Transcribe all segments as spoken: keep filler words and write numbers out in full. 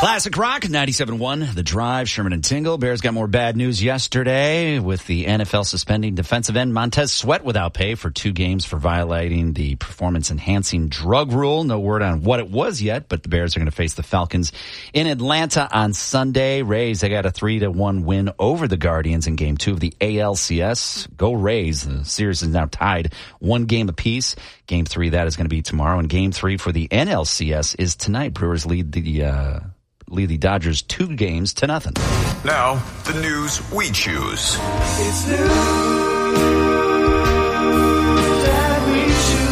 Classic Rock, ninety-seven point one, The Drive, Sherman and Tingle. Bears got more bad news yesterday with the N F L suspending defensive end Montez Sweat without pay for two games for violating the performance-enhancing drug rule. No word on what it was yet, but the Bears are going to face the Falcons in Atlanta on Sunday. Rays, they got a three to one win over the Guardians in game two of the A L C S. Go Rays. The series is now tied one game apiece. Game three, that is going to be tomorrow, and game three for the N L C S is tonight. Brewers lead the uh, lead the Dodgers two games to nothing. Now, the news we choose. It's news that we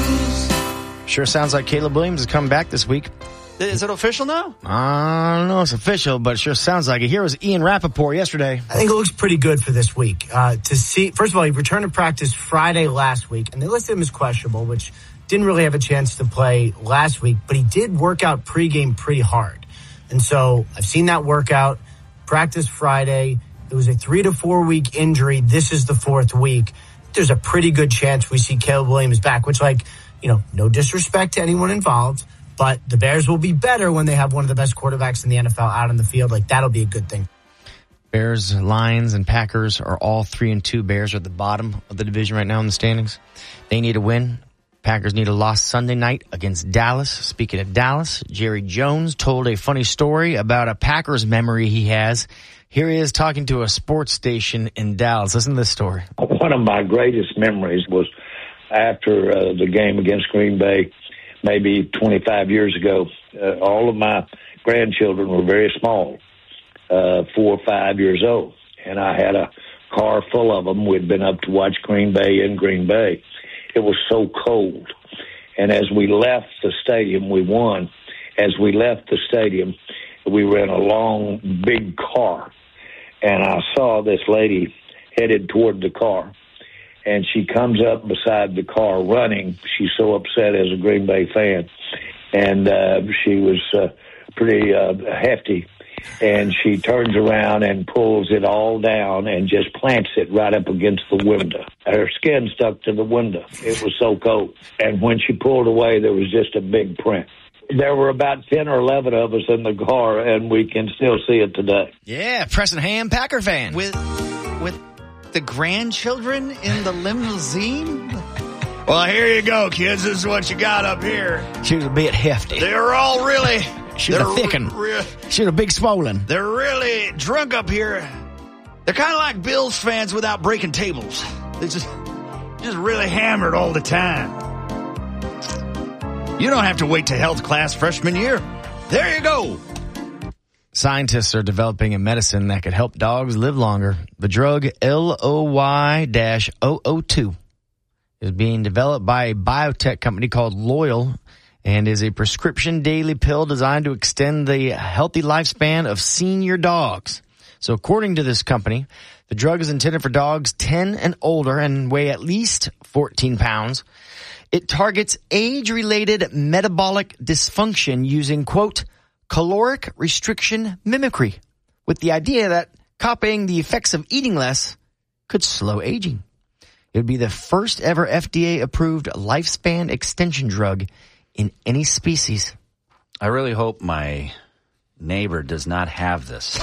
choose. Sure sounds like Caleb Williams is coming back this week. Is it official now? I don't know. It's official, but it sure sounds like it. Here was Ian Rappaport yesterday. I think it looks pretty good for this week. Uh, to see, first of all, he returned to practice Friday last week, and they listed him as questionable, which didn't really have a chance to play last week, but he did work out pregame pretty hard. And so I've seen that workout, practice Friday. It was a three to four week injury. This is the fourth week. There's a pretty good chance we see Caleb Williams back, which, like, you know, no disrespect to anyone involved, but the Bears will be better when they have one of the best quarterbacks in the N F L out on the field. Like, that'll be a good thing. Bears, Lions, and Packers are all three and two. Bears are at the bottom of the division right now in the standings. They need a win. Packers need a loss Sunday night against Dallas. Speaking of Dallas, Jerry Jones told a funny story about a Packers memory he has. Here he is talking to a sports station in Dallas. Listen to this story. One of my greatest memories was after uh, the game against Green Bay, maybe twenty-five years ago. Uh, all of my grandchildren were very small, uh, four or five years old, and I had a car full of them. We'd been up to watch Green Bay in Green Bay. It was so cold. And as we left the stadium, we won. As we left the stadium, we were in a long, big car. And I saw this lady headed toward the car. And she comes up beside the car running. She's so upset as a Green Bay fan. And uh, she was uh, pretty uh, hefty. And she turns around and pulls it all down and just plants it right up against the window. Her skin stuck to the window. It was so cold. And when she pulled away, there was just a big print. There were about ten or eleven of us in the car, and we can still see it today. Yeah, Preston Ham, Packer fan. With with the grandchildren in the limousine? Well, here you go, kids. This is what you got up here. She was a bit hefty. They're all really... She was a thick one. Re- she was a big swollen. They're really drunk up here. They're kind of like Bills fans without breaking tables. They just, just really hammered all the time. You don't have to wait to health class freshman year. There you go. Scientists are developing a medicine that could help dogs live longer. The drug L O Y zero zero two is being developed by a biotech company called Loyal, and is a prescription daily pill designed to extend the healthy lifespan of senior dogs. So according to this company, the drug is intended for dogs ten and older and weigh at least fourteen pounds. It targets age-related metabolic dysfunction using, quote, caloric restriction mimicry, with the idea that copying the effects of eating less could slow aging. It would be the first ever F D A-approved lifespan extension drug in any species. I really hope my neighbor does not have this.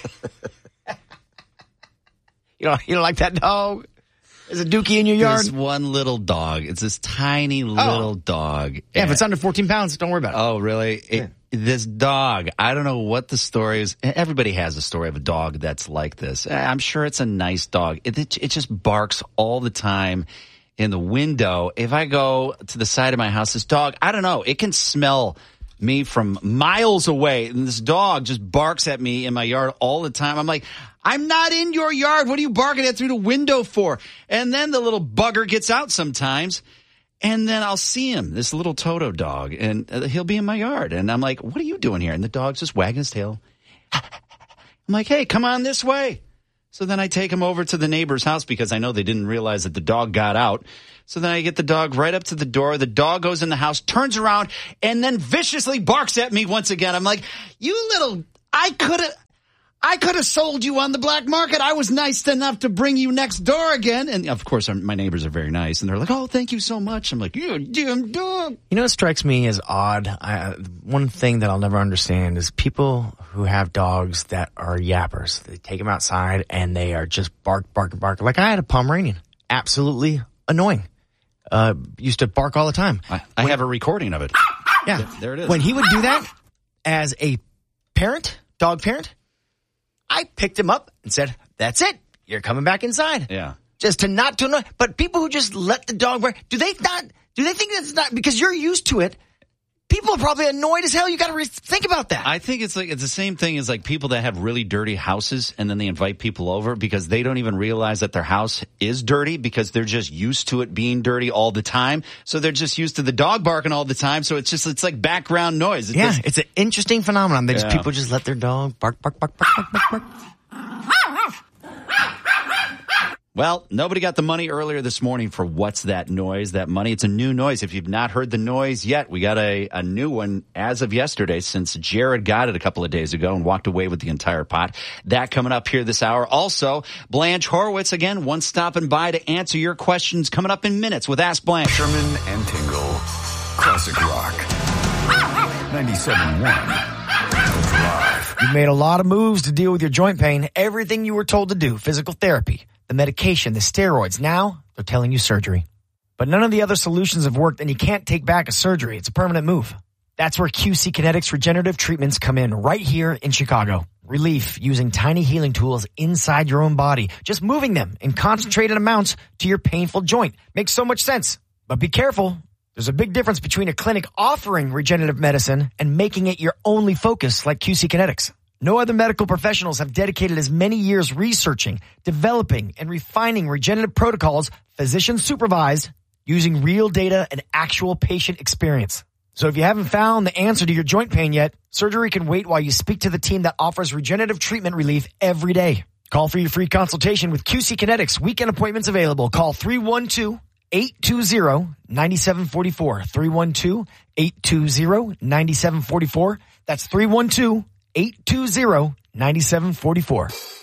you know, you don't like that dog? Is a dookie in your yard? This one little dog. It's this tiny little oh. dog. Yeah, and, if it's under fourteen pounds, don't worry about it. Oh, really? It, yeah. This dog, I don't know what the story is. Everybody has a story of a dog that's like this. I'm sure it's a nice dog. It, it, it just barks all the time in the window. If I go to the side of my house, this dog, I don't know, it can smell me from miles away. And this dog just barks at me in my yard all the time. I'm like, I'm not in your yard. What are you barking at through the window for? And then the little bugger gets out sometimes, and then I'll see him, this little Toto dog, and he'll be in my yard. And I'm like, what are you doing here? And the dog's just wagging his tail. I'm like, hey, come on this way. So then I take him over to the neighbor's house because I know they didn't realize that the dog got out. So then I get the dog right up to the door. The dog goes in the house, turns around, and then viciously barks at me once again. I'm like, you little, I could have, I could have sold you on the black market. I was nice enough to bring you next door again. And of course, my neighbors are very nice. And they're like, oh, thank you so much. I'm like, you damn dog. You know what strikes me as odd? I, one thing that I'll never understand is people who have dogs that are yappers. They take them outside and they are just bark, bark, bark. Like I had a Pomeranian. Absolutely annoying. Uh, used to bark all the time. I, I when, have a recording of it. Yeah. There, there it is. When he would do that as a parent, dog parent, I picked him up and said, that's it. You're coming back inside. Yeah. Just to not to annoy. But people who just let the dog bark, do they not, do they think that's not, because you're used to it, people are probably annoyed as hell. You got to re- think about that. I think it's like, it's the same thing as like people that have really dirty houses and then they invite people over because they don't even realize that their house is dirty because they're just used to it being dirty all the time. So they're just used to the dog barking all the time. So it's just, it's like background noise. It yeah. does, it's an interesting phenomenon. They just, yeah. people just let their dog bark, bark, bark, bark, bark, bark, bark. Well, nobody got the money earlier this morning for What's That Noise? That money, it's a new noise. If you've not heard the noise yet, we got a, a new one as of yesterday since Jared got it a couple of days ago and walked away with the entire pot. That coming up here this hour. Also, Blanche Horowitz, again, one stopping by to answer your questions coming up in minutes with Ask Blanche. Sherman and Tingle, Classic Rock, ninety-seven point one, Drive. You made a lot of moves to deal with your joint pain. Everything you were told to do, physical therapy, the medication, the steroids. Now they're telling you surgery. But none of the other solutions have worked, and you can't take back a surgery. It's a permanent move. That's where Q C Kinetics regenerative treatments come in right here in Chicago. Relief using tiny healing tools inside your own body. Just moving them in concentrated amounts to your painful joint. Makes so much sense. But be careful. There's a big difference between a clinic offering regenerative medicine and making it your only focus like Q C Kinetics. No other medical professionals have dedicated as many years researching, developing, and refining regenerative protocols, physician supervised, using real data and actual patient experience. So if you haven't found the answer to your joint pain yet, surgery can wait while you speak to the team that offers regenerative treatment relief every day. Call for your free consultation with Q C Kinetics. Weekend appointments available. Call three one two, eight two zero, nine seven four four. three one two, eight two zero, nine seven four four. That's three one two, eight two zero, nine seven four four.